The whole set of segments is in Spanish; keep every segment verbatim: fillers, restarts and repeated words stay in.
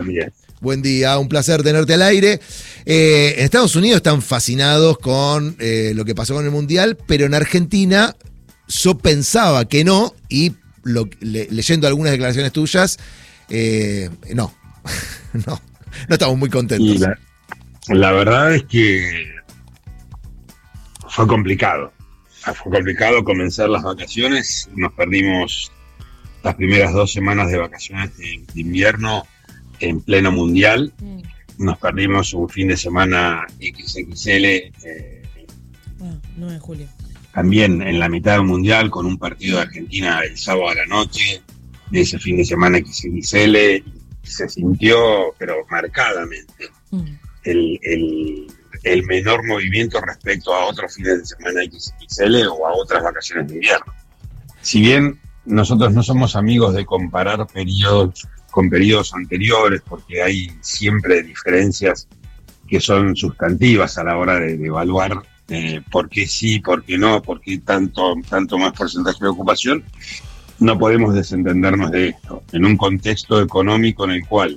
Bien. Buen día, un placer tenerte al aire. Eh, en Estados Unidos están fascinados con eh, lo que pasó con el Mundial, pero en Argentina yo pensaba que no, y lo, le, leyendo algunas declaraciones tuyas, eh, no, no, no estamos muy contentos. Y la, la verdad es que fue complicado. Fue complicado comenzar las vacaciones. Nos perdimos las primeras dos semanas de vacaciones de, de invierno en pleno mundial. Nos perdimos un fin de semana equis equis ele eh, ah, nueve de julio. También en la mitad del mundial, con un partido de Argentina el sábado a la noche, de ese fin de semana equis equis ele, se sintió, pero marcadamente, mm. el, el, el menor movimiento respecto a otros fines de semana equis equis ele o a otras vacaciones de invierno. Si bien nosotros no somos amigos de comparar periodos con periodos anteriores, porque hay siempre diferencias que son sustantivas a la hora de, de evaluar eh, por qué sí, por qué no, por qué tanto, tanto más porcentaje de ocupación, no podemos desentendernos de esto. En un contexto económico en el cual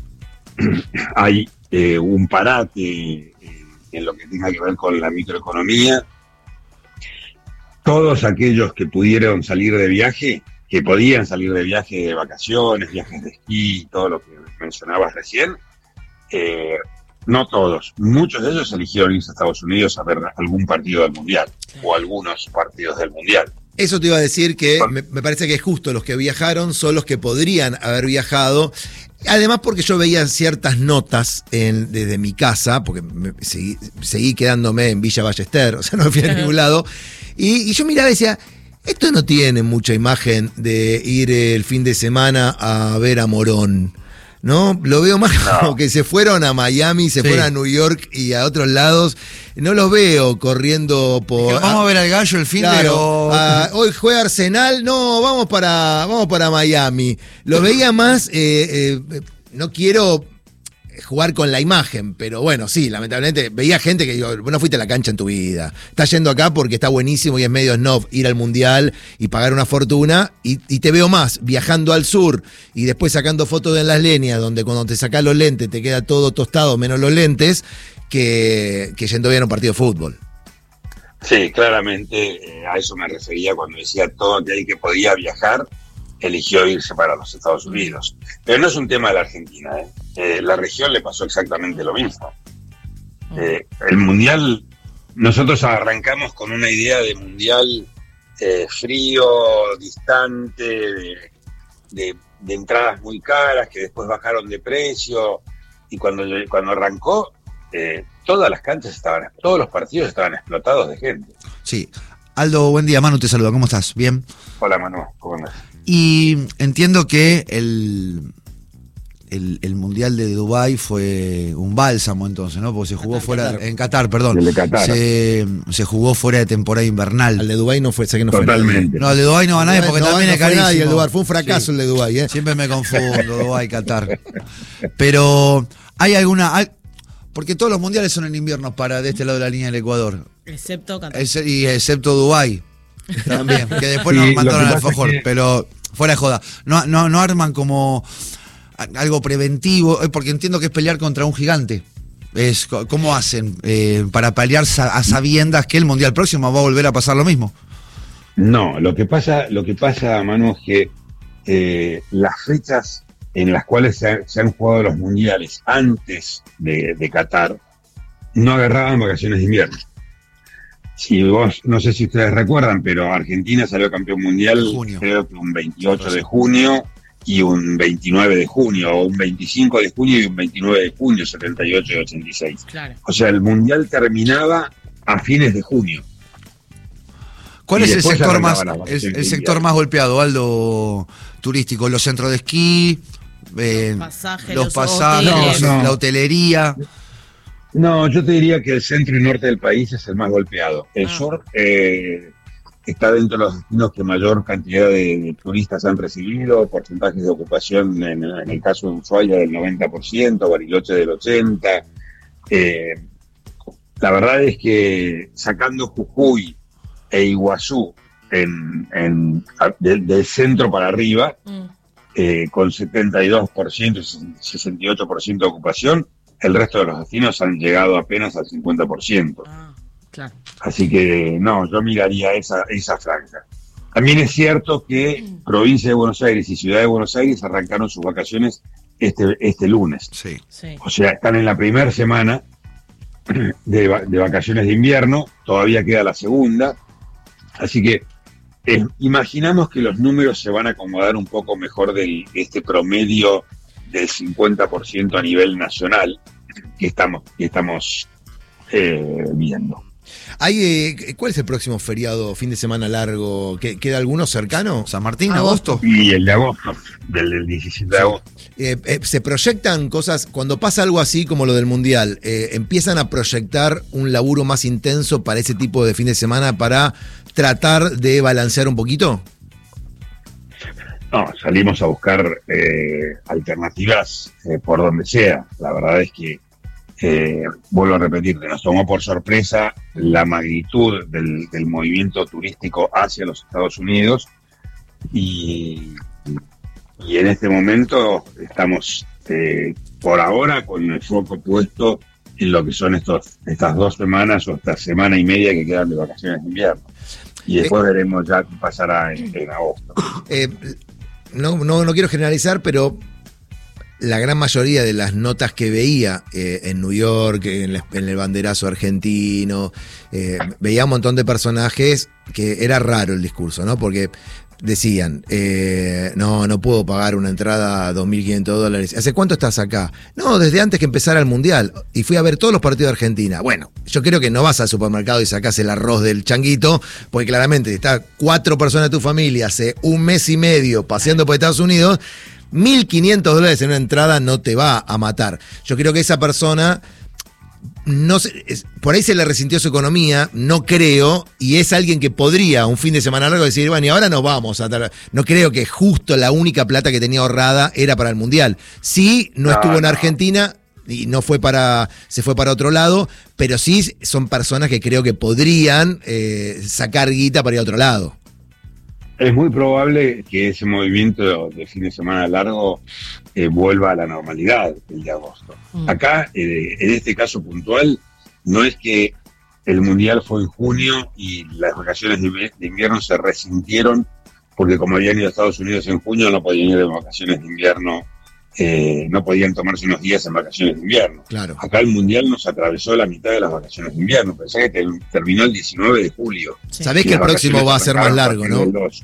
hay eh, un parate en, en lo que tenga que ver con la microeconomía, todos aquellos que pudieron salir de viaje, que podían salir de viaje de vacaciones, viajes de esquí, todo lo que mencionabas recién, eh, no todos, muchos de ellos eligieron irse a Estados Unidos a ver algún partido del Mundial, o algunos partidos del Mundial. Eso te iba a decir que me, me parece que es justo, los que viajaron son los que podrían haber viajado. Además porque yo veía ciertas notas en, desde mi casa, porque me, seguí, seguí quedándome en Villa Ballester, o sea, no me fui a ningún lado, y, y yo miraba y decía, esto no tiene mucha imagen de ir el fin de semana a ver a Morón, ¿no? Lo veo más no. como que se fueron a Miami, se sí. fueron a New York y a otros lados. No los veo corriendo por... Vamos a, a ver al Gallo el fin claro, de... O... A, hoy juega Arsenal, no, vamos para, vamos para Miami. Los veía más, eh, eh, no quiero jugar con la imagen, pero bueno, sí, lamentablemente veía gente que digo, no fuiste a la cancha en tu vida, estás yendo acá porque está buenísimo y es medio snob ir al Mundial y pagar una fortuna, y, y te veo más viajando al sur y después sacando fotos en las líneas donde cuando te sacás los lentes te queda todo tostado menos los lentes, que, que yendo bien a un partido de fútbol. Sí, claramente eh, a eso me refería cuando decía todo aquel que podía viajar eligió irse para los Estados Unidos. Pero no es un tema de la Argentina, ¿eh? Eh, la región le pasó exactamente lo mismo. Eh, el Mundial, nosotros arrancamos con una idea de Mundial eh, frío, distante, de, de, de entradas muy caras que después bajaron de precio, y cuando, cuando arrancó, eh, todas las canchas estaban, todos los partidos estaban explotados de gente. Sí. Aldo, buen día. Manu te saluda, ¿cómo estás? ¿Bien? Hola, Manu, ¿cómo andás? Y entiendo que el, el, el Mundial de Dubái fue un bálsamo entonces, ¿no? Porque se jugó Qatar, fuera, Qatar. en Qatar, perdón. El de Qatar. Se, se jugó fuera de temporada invernal. El de Dubái no fue, sé que no Totalmente. fue nadie. No, el de Dubái no va nadie porque no, también no es carísimo. Nadie, el Dubái. Fue un fracaso sí. el de Dubái, ¿eh? Siempre me confundo, Dubái, Qatar. Pero hay alguna... Hay, porque todos los mundiales son en invierno para de este lado de la línea del Ecuador. Excepto Qatar. Es, y excepto Dubái. También, que después sí, nos mandaron al alfajor, que... pero fuera de joda, no, no, no arman como algo preventivo, porque entiendo que es pelear contra un gigante. Es, ¿cómo hacen eh, para pelear a sabiendas que el Mundial próximo va a volver a pasar lo mismo? No, lo que pasa, lo que pasa, Manu, es que eh, las fechas en las cuales se, se han jugado los mundiales antes de, de Qatar no agarraban vacaciones de invierno. Si vos, no sé si ustedes recuerdan, pero Argentina salió campeón mundial creo que un veintiocho de junio y un veintinueve de junio, o un veinticinco de junio y un veintinueve de junio, setenta y ocho y ochenta y seis. Claro. O sea, el mundial terminaba a fines de junio. ¿Cuál es el sector más el, el sector más golpeado, Aldo, turístico? ¿Los centros de esquí? Eh, los pasajes, los pasajes no, no. la hotelería. No, yo te diría que el centro y norte del país es el más golpeado. El ah. sur eh, está dentro de los destinos que mayor cantidad de, de turistas han recibido, porcentajes de ocupación en, en el caso de Ushuaia del noventa por ciento, Bariloche del ochenta por ciento. Eh, la verdad es que sacando Jujuy e Iguazú en, en, de, del centro para arriba, mm. eh, con setenta y dos por ciento, sesenta y ocho por ciento de ocupación. El resto de los destinos han llegado apenas al cincuenta por ciento. Ah, claro. Así que no, yo miraría esa, esa franja. También es cierto que provincia de Buenos Aires y ciudad de Buenos Aires arrancaron sus vacaciones este, este lunes. Sí. Sí. O sea, están en la primera semana de, de vacaciones de invierno, todavía queda la segunda. Así que eh, imaginamos que los números se van a acomodar un poco mejor de este promedio del cincuenta por ciento a nivel nacional que estamos, que estamos eh, viendo. Hay, eh, ¿cuál es el próximo feriado, fin de semana largo? ¿Queda alguno cercano? San Martín, Agosto. agosto. Y el de agosto, del, del diecisiete de agosto. Eh, eh, ¿Se proyectan cosas, cuando pasa algo así como lo del Mundial, eh, empiezan a proyectar un laburo más intenso para ese tipo de fin de semana para tratar de balancear un poquito? No, salimos a buscar eh, alternativas eh, por donde sea. La verdad es que Eh, vuelvo a repetir, nos tomó por sorpresa la magnitud del, del movimiento turístico hacia los Estados Unidos y, y en este momento estamos eh, por ahora con el foco puesto en lo que son estos estas dos semanas o esta semana y media que quedan de vacaciones de invierno y después eh, veremos ya qué pasará en, en agosto. Eh, no, no, no quiero generalizar, pero la gran mayoría de las notas que veía eh, en New York, en, la, en el banderazo argentino, eh, veía un montón de personajes que era raro el discurso, ¿no? Porque decían, eh, no, no puedo pagar una entrada a dos mil quinientos dólares. ¿Hace cuánto estás acá? No, desde antes que empezara el Mundial. Y fui a ver todos los partidos de Argentina. Bueno, yo creo que no vas al supermercado y sacás el arroz del changuito, porque claramente está cuatro personas de tu familia hace un mes y medio paseando por Estados Unidos. mil quinientos dólares en una entrada no te va a matar. Yo creo que esa persona, no se, es, por ahí se le resintió su economía, no creo, y es alguien que podría un fin de semana largo decir, bueno, y ahora nos vamos a dar. No creo que justo la única plata que tenía ahorrada era para el Mundial. Sí, no, no estuvo en Argentina y no fue para, se fue para otro lado, pero sí son personas que creo que podrían eh, sacar guita para ir a otro lado. Es muy probable que ese movimiento de fin de semana largo eh, vuelva a la normalidad el de agosto. Mm. Acá, eh, en este caso puntual, no es que el Mundial fue en junio y las vacaciones de, de invierno se resintieron porque como habían ido a Estados Unidos en junio no podían ir de vacaciones de invierno, eh, no podían tomarse unos días en vacaciones de invierno. Claro. Acá el Mundial nos atravesó la mitad de las vacaciones de invierno. Pensé que te, terminó el diecinueve de julio. Sí. Sabés que el próximo va a ser más largo, ¿no?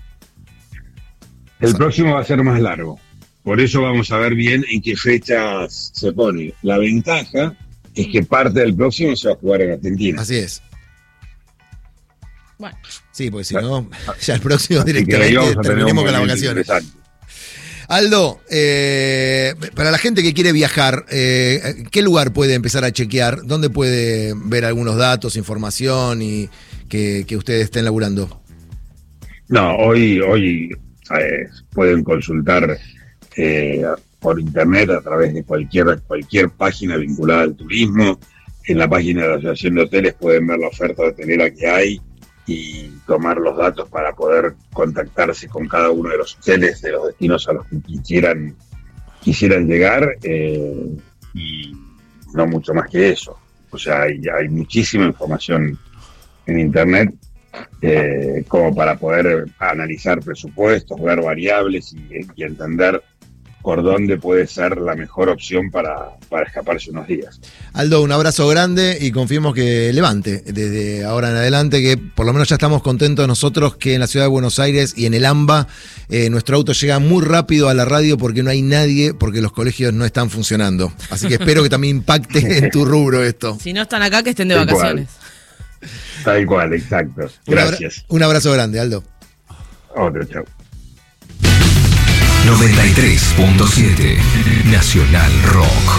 El próximo va a ser más largo. Por eso vamos a ver bien en qué fechas se pone. La ventaja es que parte del próximo se va a jugar en Argentina. Así es. Bueno. Sí, porque si no, ya el próximo directamente terminemos con las vacaciones. Aldo, eh, para la gente que quiere viajar, eh, ¿qué lugar puede empezar a chequear? ¿Dónde puede ver algunos datos, información y que, que ustedes estén laburando? No, hoy, hoy eh, pueden consultar eh, por internet a través de cualquier, cualquier página vinculada al turismo. En la página de la Asociación de Hoteles pueden ver la oferta hotelera que hay y tomar los datos para poder contactarse con cada uno de los hoteles de los destinos a los que quisieran quisieran llegar eh, y no mucho más que eso. O sea, hay, hay muchísima información en internet eh, como para poder analizar presupuestos, ver variables y, y entender por dónde puede ser la mejor opción para, para escaparse unos días. Aldo, un abrazo grande y confiemos que levante desde ahora en adelante, que por lo menos ya estamos contentos nosotros que en la ciudad de Buenos Aires y en el AMBA eh, nuestro auto llega muy rápido a la radio porque no hay nadie, porque los colegios no están funcionando. Así que espero que también impacte en tu rubro esto. Si no están acá, que estén de Tal vacaciones. Cual. Tal cual, exacto. Gracias. Un, abra- un abrazo grande, Aldo. Otro, chau. noventa y tres punto siete Nacional Rock.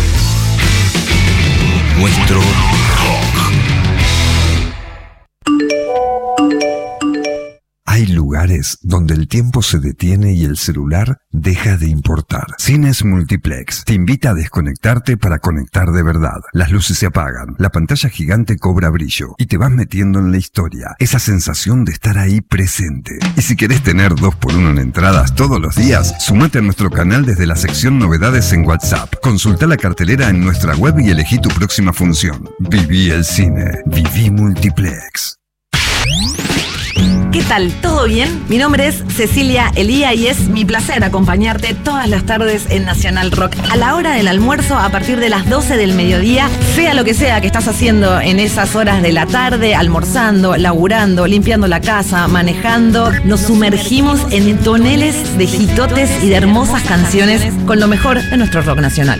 Nuestro rock. Hay lugares es donde el tiempo se detiene y el celular deja de importar. Cines Multiplex te invita a desconectarte para conectar de verdad. Las luces se apagan, la pantalla gigante cobra brillo y te vas metiendo en la historia. Esa sensación de estar ahí presente. Y si querés tener dos por uno en entradas todos los días, sumate a nuestro canal desde la sección Novedades en WhatsApp. Consulta la cartelera en nuestra web y elegí tu próxima función. Viví el cine. Viví Multiplex. ¿Qué tal? ¿Todo bien? Mi nombre es Cecilia Elía y es mi placer acompañarte todas las tardes en Nacional Rock. A la hora del almuerzo, a partir de las doce del mediodía, sea lo que sea que estás haciendo en esas horas de la tarde, almorzando, laburando, limpiando la casa, manejando, nos sumergimos en toneles de hitotes y de hermosas canciones con lo mejor de nuestro rock nacional.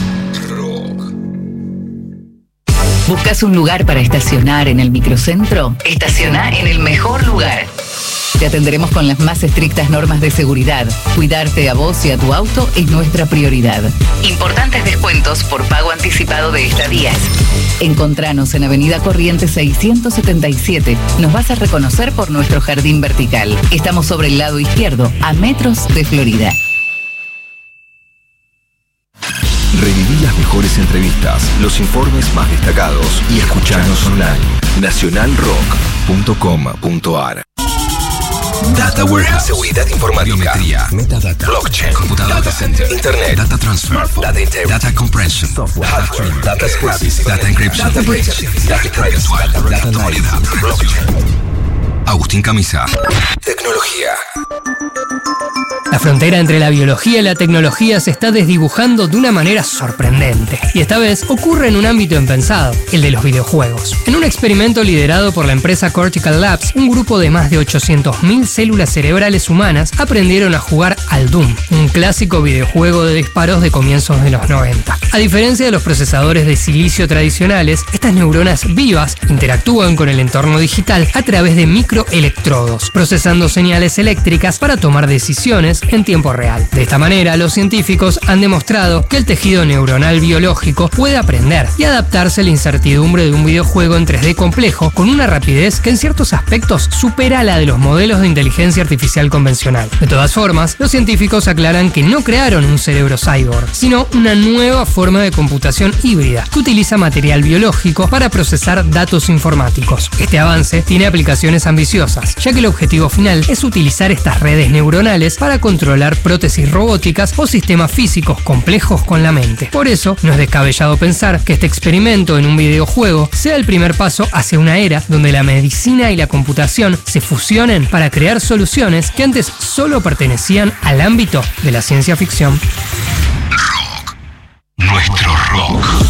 ¿Buscas un lugar para estacionar en el microcentro? Estaciona en el mejor lugar. Te atenderemos con las más estrictas normas de seguridad. Cuidarte a vos y a tu auto es nuestra prioridad. Importantes descuentos por pago anticipado de estadías. Encontranos en Avenida Corrientes seiscientos setenta y siete. Nos vas a reconocer por nuestro jardín vertical. Estamos sobre el lado izquierdo, a metros de Florida. Reviví las mejores entrevistas, los informes más destacados y escuchanos online. nacional rock punto com punto a r. Data Warehouse, seguridad informática, biometría, metadata, blockchain, computadora, data center, internet, data transfer, data integrity, data compression, software, hardware, data scrapping, data encryption, data breach, data privacy, data actualidad, blockchain. Agustín Camisa. Tecnología. La frontera entre la biología y la tecnología se está desdibujando de una manera sorprendente. Y esta vez ocurre en un ámbito impensado, el de los videojuegos. En un experimento liderado por la empresa Cortical Labs, un grupo de más de ochocientas mil células cerebrales humanas aprendieron a jugar al Doom, un clásico videojuego de disparos de comienzos de los noventa. A diferencia de los procesadores de silicio tradicionales, estas neuronas vivas interactúan con el entorno digital a través de microelectrodos, procesando señales eléctricas para tomar decisiones en tiempo real. De esta manera, los científicos han demostrado que el tejido neuronal biológico puede aprender y adaptarse a la incertidumbre de un videojuego en tres D complejo con una rapidez que en ciertos aspectos supera la de los modelos de inteligencia artificial convencional. De todas formas, los científicos aclaran que no crearon un cerebro cyborg, sino una nueva forma de computación híbrida que utiliza material biológico para procesar datos informáticos. Este avance tiene aplicaciones ambiciosas, ya que el objetivo final es utilizar estas redes neuronales para controlar prótesis robóticas o sistemas físicos complejos con la mente. Por eso, no es descabellado pensar que este experimento en un videojuego sea el primer paso hacia una era donde la medicina y la computación se fusionen para crear soluciones que antes solo pertenecían al ámbito de la ciencia ficción. Rock. Nuestro rock.